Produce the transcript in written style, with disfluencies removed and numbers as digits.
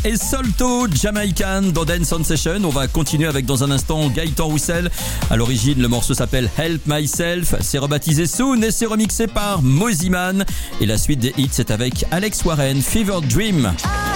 et Solto, Jamaican dans Dance On Session. On va continuer avec dans un instant Gaëtan Roussel. À l'origine, le morceau s'appelle Help Myself. C'est rebaptisé Soon et c'est remixé par Moziman. Et la suite des hits, c'est avec Alex Warren, Fever Dream.